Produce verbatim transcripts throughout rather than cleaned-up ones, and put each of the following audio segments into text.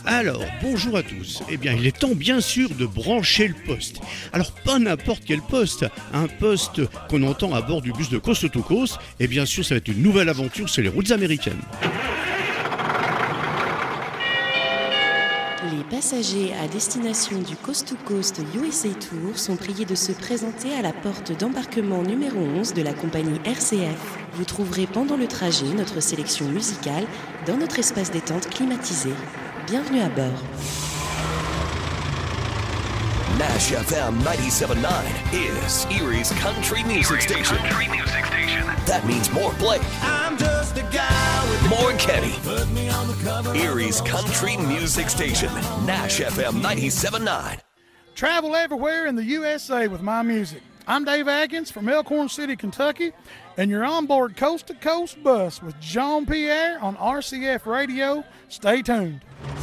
Alors, bonjour à tous. Eh bien, il est temps bien sûr de brancher le poste. Alors, pas n'importe quel poste, un poste qu'on entend à bord du bus de Coast to Coast. Et bien sûr, ça va être une nouvelle aventure sur les routes américaines. Les passagers à destination du Coast to Coast U S A Tour sont priés de se présenter à la porte d'embarquement numéro onze de la compagnie R C F. Vous trouverez pendant le trajet notre sélection musicale dans notre espace détente climatisé. Bienvenue à bord. Nash F M ninety-seven point nine is Erie's country music Erie's station. country music station. That means more Blake, I'm just a guy with more Kenny. put me on the cover. Erie's country music station, Nash F M ninety-seven point nine. Travel everywhere in the U S A with my music. I'm Dave Atkins from Elkhorn City, Kentucky, and you're on board Coast to Coast Bus with Jean Pierre on R C F Radio. Stay tuned.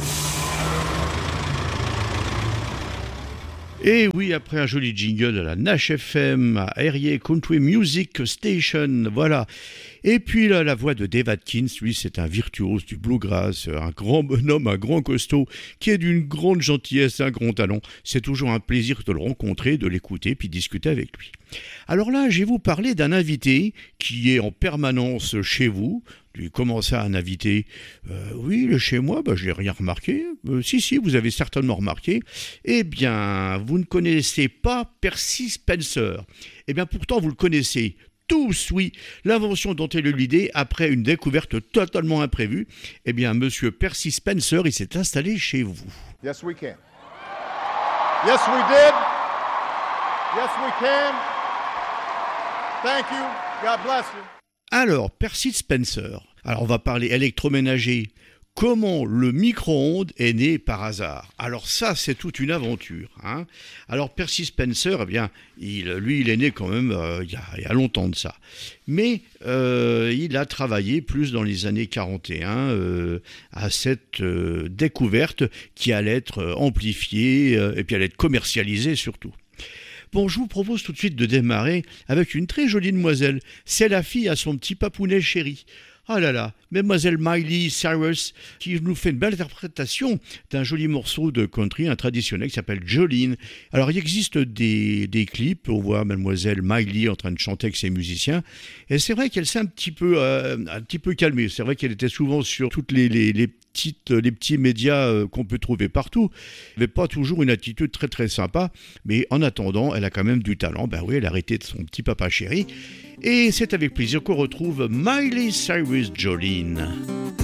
Et oui, après un joli jingle de la Nash F M, à Erie Country Music Station, voilà. Et puis là, la voix de Dave Atkins, lui, c'est un virtuose du bluegrass, un grand bonhomme, un grand costaud, qui est d'une grande gentillesse, un grand talent. C'est toujours un plaisir de le rencontrer, de l'écouter, puis discuter avec lui. Alors là, je vais vous parler d'un invité qui est en permanence chez vous. Comment ça, un invité ? euh, Oui, il est chez moi, bah, je n'ai rien remarqué. Euh, si, si, vous avez certainement remarqué. Eh bien, vous ne connaissez pas Percy Spencer. Eh bien, pourtant, vous le connaissez tous, oui. L'invention dont est l'idée après une découverte totalement imprévue. Eh bien, monsieur Percy Spencer, il s'est installé chez vous. Yes, we can. Yes, we did. Yes, we can. Thank you. God bless you. Alors, Percy Spencer. Alors, on va parler électroménager. Comment le micro-ondes est né par hasard. Alors ça, c'est toute une aventure. Hein. Alors Percy Spencer, eh bien, il, lui, il est né quand même euh, il, y a, il y a longtemps de ça. Mais euh, il a travaillé plus dans les années quarante et un euh, à cette euh, découverte qui allait être amplifiée euh, et puis allait être commercialisée surtout. Bon, je vous propose tout de suite de démarrer avec une très jolie demoiselle. C'est la fille à son petit papounet chéri. Ah là là, Mademoiselle Miley Cyrus, qui nous fait une belle interprétation d'un joli morceau de country, un traditionnel qui s'appelle Jolene. Alors, il existe des, des clips, on voit Mademoiselle Miley en train de chanter avec ses musiciens, et c'est vrai qu'elle s'est un petit peu, euh, un petit peu calmée. C'est vrai qu'elle était souvent sur toutes les, les, les petites, les petits médias euh, qu'on peut trouver partout. Elle n'avait pas toujours une attitude très très sympa, mais en attendant, elle a quand même du talent. Ben oui, elle a arrêté de son petit papa chéri. Et c'est avec plaisir qu'on retrouve Miley Cyrus Jolene.